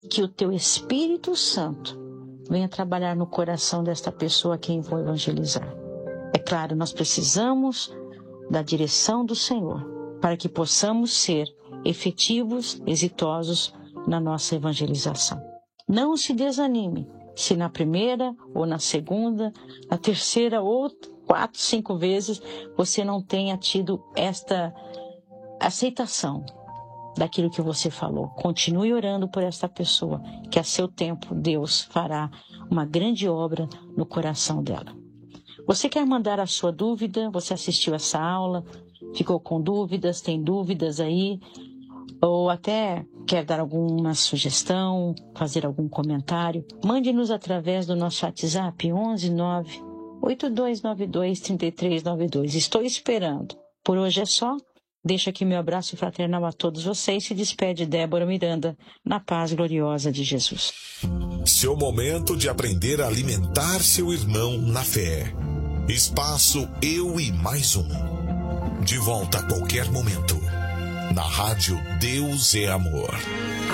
Que o teu Espírito Santo venha trabalhar no coração desta pessoa a quem vou evangelizar. É claro, nós precisamos da direção do Senhor para que possamos ser efetivos, exitosos na nossa evangelização. Não se desanime se na primeira ou na segunda, na terceira ou 4, 5 vezes você não tenha tido esta aceitação daquilo que você falou. Continue orando por esta pessoa, que a seu tempo Deus fará uma grande obra no coração dela. Você quer mandar a sua dúvida? Você assistiu essa aula? Ficou com dúvidas? Tem dúvidas aí? Ou até quer dar alguma sugestão, fazer algum comentário? Mande-nos através do nosso WhatsApp 11 9 8292 3392. Estou esperando. Por hoje é só. Deixo aqui meu abraço fraternal a todos vocês. Se despede Débora Miranda, na paz gloriosa de Jesus. Seu momento de aprender a alimentar seu irmão na fé. Espaço Eu e Mais Um. De volta a qualquer momento. Na rádio Deus é Amor.